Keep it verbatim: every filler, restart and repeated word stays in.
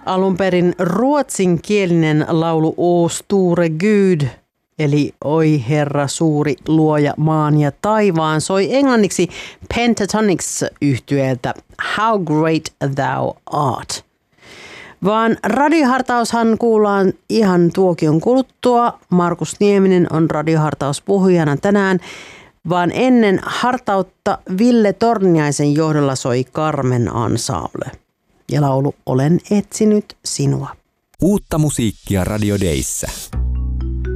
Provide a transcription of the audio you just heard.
Alun perin ruotsinkielinen laulu O store Gud, eli Oi Herra suuri luoja maan ja taivaan, soi englanniksi Pentatonix-yhtyeeltä How Great Thou Art. Vaan radiohartaushan kuullaan ihan tuokion kuluttua. Markus Nieminen on radiohartauspuhujana tänään, vaan ennen hartautta Ville Torniaisen johdolla soi Carmen Ensemble. Ja laulu Olen etsinyt sinua. Uutta musiikkia Radio Dayssä.